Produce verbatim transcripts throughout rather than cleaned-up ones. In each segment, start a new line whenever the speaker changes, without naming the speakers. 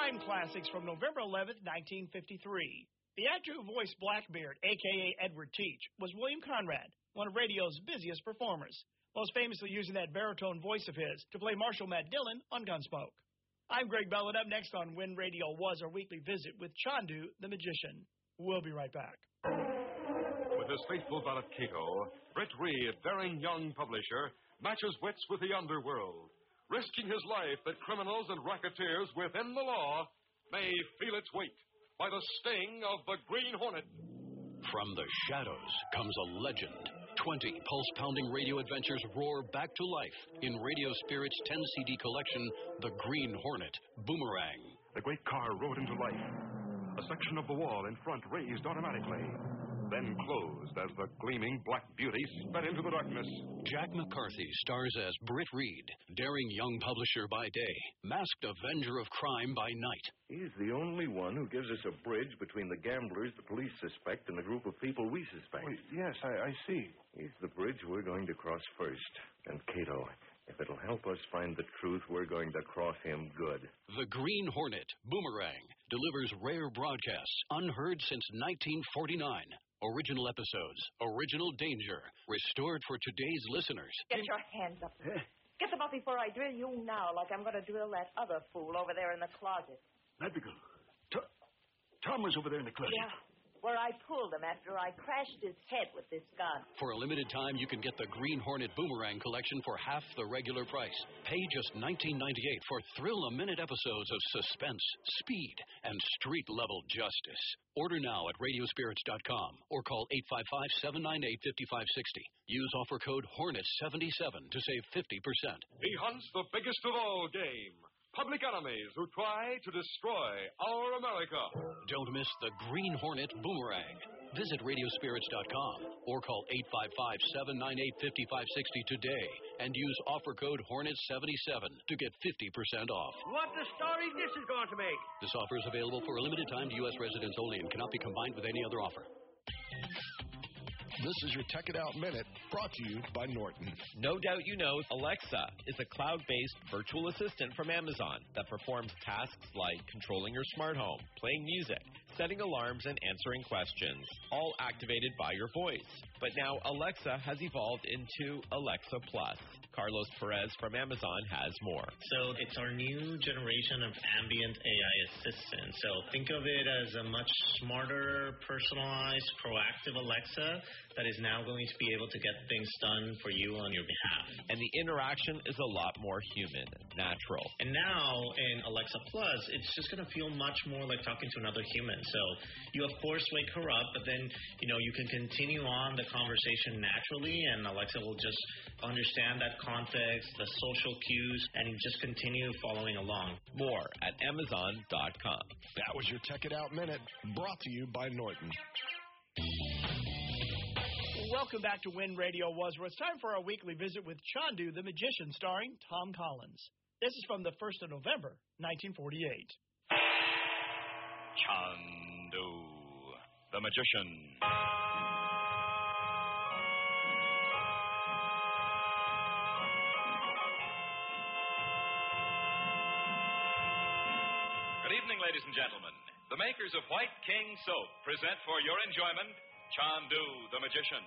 crime classics from November eleventh, nineteen fifty-three. The actor who voiced Blackbeard, a k a. Edward Teach, was William Conrad, one of radio's busiest performers, most famously using that baritone voice of his to play Marshal Matt Dillon on Gunsmoke. I'm Greg Bell, and up next on When Radio Was, our weekly visit with Chandu the Magician. We'll be right back.
With his faithful valet Cato, Britt Reed, daring young publisher, matches wits with the underworld, risking his life that criminals and racketeers within the law may feel its weight by the sting of the Green Hornet.
From the shadows comes a legend. Twenty pulse-pounding radio adventures roar back to life in Radio Spirit's ten C D collection, The Green Hornet Boomerang.
The great car rode into life. A section of the wall in front raised automatically, then closed as the gleaming black beauty sped into the darkness.
Jack McCarthy stars as Britt Reed, daring young publisher by day, masked avenger of crime by night.
He's the only one who gives us a bridge between the gamblers the police suspect and the group of people we suspect.
Wait, yes, I, I see.
He's the bridge we're going to cross first. And Cato, if it'll help us find the truth, we're going to cross him good.
The Green Hornet Boomerang delivers rare broadcasts unheard since nineteen forty-nine. Original episodes, original danger, restored for today's listeners.
Get your hands up. Get them up before I drill you now, like I'm going to drill that other fool over there in the closet.
Madrigal, T- Tom was over there in the closet.
Yeah, where I pulled him after I crashed his head with this gun.
For a limited time, you can get the Green Hornet Boomerang collection for half the regular price. Pay just nineteen ninety-eight for thrill-a-minute episodes of suspense, speed, and street-level justice. Order now at radio spirits dot com or call eight five five, seven nine eight, five five six zero. Use offer code Hornet seventy-seven to save fifty percent.
He hunts the biggest of all game, public enemies who try to destroy our America.
Don't miss the Green Hornet Boomerang. Visit radio spirits dot com or call eight five five, seven nine eight, five five six zero today and use offer code Hornet seventy-seven to get fifty percent off.
What the story this is going to make?
This offer is available for a limited time to U S residents only and cannot be combined with any other offer.
This is your Tech It Out Minute, brought to you by Norton.
No doubt you know Alexa is a cloud-based virtual assistant from Amazon that performs tasks like controlling your smart home, playing music, setting alarms, and answering questions, all activated by your voice. But now Alexa has evolved into Alexa Plus. Carlos Perez from Amazon has more.
So it's our new generation of ambient A I assistant. So think of it as a much smarter, personalized, proactive Alexa that is now going to be able to get things done for you on your behalf.
And the interaction is a lot more human, natural.
And now in Alexa Plus, it's just going to feel much more like talking to another human. So you, of course, wake her up, but then, you know, you can continue on the conversation naturally, and Alexa will just understand that context, the social cues, and just continue following along.
More at amazon dot com.
That was your Tech It Out Minute, brought to you by Norton.
Welcome back to When Radio Was, where it's time for our weekly visit with Chandu the Magician, starring Tom Collins. This is from the first of November, nineteen forty-eight.
Chandu the Magician. Good evening, ladies and gentlemen. The makers of White King Soap present for your enjoyment Chandu the Magician.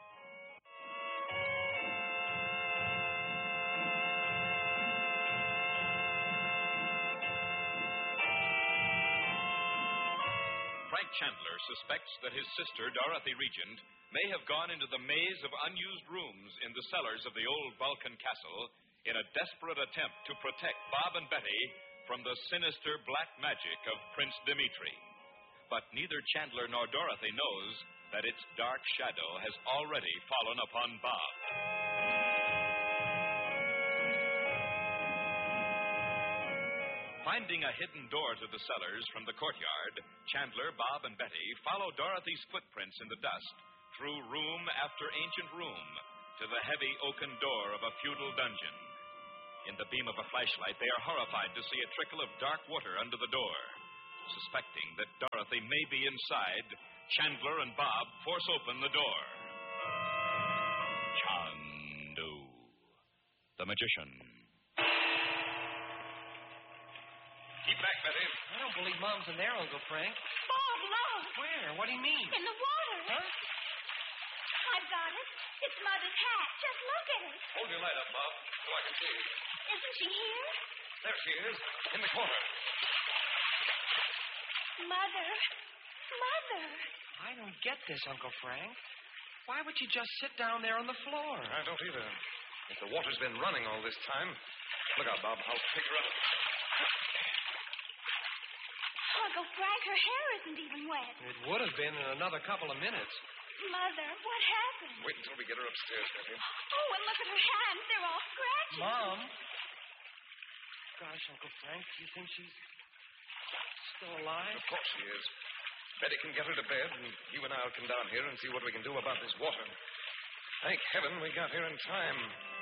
Frank Chandler suspects that his sister, Dorothy Regent, may have gone into the maze of unused rooms in the cellars of the old Balkan castle in a desperate attempt to protect Bob and Betty from the sinister black magic of Prince Dmitri. But neither Chandler nor Dorothy knows that its dark shadow has already fallen upon Bob. Finding a hidden door to the cellars from the courtyard, Chandler, Bob, and Betty follow Dorothy's footprints in the dust through room after ancient room to the heavy oaken door of a feudal dungeon. In the beam of a flashlight, they are horrified to see a trickle of dark water under the door. Suspecting that Dorothy may be inside, Chandler and Bob force open the door. Chandu the Magician. Keep back
Betty.
I don't believe Mom's in there, Uncle Frank.
Bob, look.
Where? What do you mean?
In the water.
Huh?
I've got it. It's Mother's hat. Just look at it.
Hold your light up, Bob, so I can see.
Isn't she here?
There she is, in the corner.
Mother. Mother.
I don't get this, Uncle Frank. Why would you just sit down there on the floor?
I don't either. If the water's been running all this time. Look out, Bob. I'll pick her up.
Uncle Frank, her hair isn't even wet.
It would have been in another couple of minutes.
Mother, what happened?
Wait until we get her upstairs, Betty.
Oh, and look at her hands. They're all scratched.
Mom? Gosh, Uncle Frank, do you think she's still alive?
Of course she is. Betty can get her to bed, and you and I will come down here and see what we can do about this water. Thank heaven we got here in time.